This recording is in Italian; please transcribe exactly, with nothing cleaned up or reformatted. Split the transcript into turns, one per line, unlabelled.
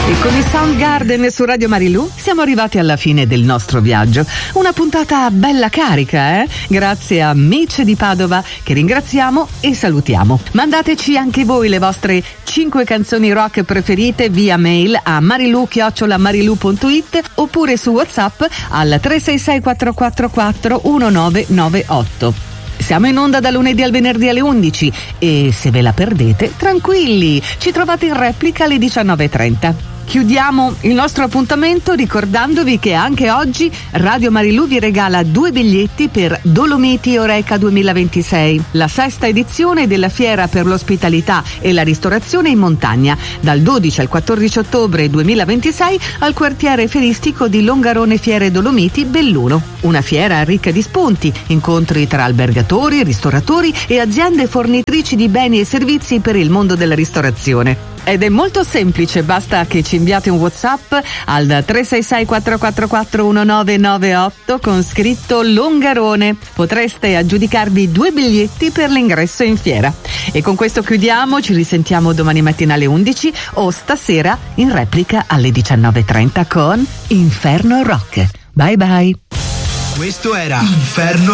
E con i Soundgarden su Radio Marilù siamo arrivati alla fine del nostro viaggio. Una puntata bella carica, eh? Grazie a Mitch di Padova, che ringraziamo e salutiamo. Mandateci anche voi le vostre cinque canzoni rock preferite via mail a marilu chiocciola marilu punto it oppure su WhatsApp al tre sei sei quattro quattro quattro uno nove nove otto. Siamo in onda da lunedì al venerdì alle undici e se ve la perdete, tranquilli, ci trovate in replica alle diciannove e trenta. Chiudiamo il nostro appuntamento ricordandovi che anche oggi Radio Marilù vi regala due biglietti per Dolomiti Oreca duemilaventisei, la sesta edizione della fiera per l'ospitalità e la ristorazione in montagna, dal dodici al quattordici ottobre duemilaventisei al quartiere feristico di Longarone Fiere Dolomiti Belluno. Una fiera ricca di spunti, incontri tra albergatori, ristoratori e aziende fornitrici di beni e servizi per il mondo della ristorazione. Ed è molto semplice, basta che ci inviate un WhatsApp al tre sei sei quattro quattro quattro uno nove nove otto con scritto Longarone. Potreste aggiudicarvi due biglietti per l'ingresso in fiera. E con questo chiudiamo, ci risentiamo domani mattina alle undici o stasera in replica alle diciannove e trenta con Inferno Rock. Bye bye.
Questo era Inferno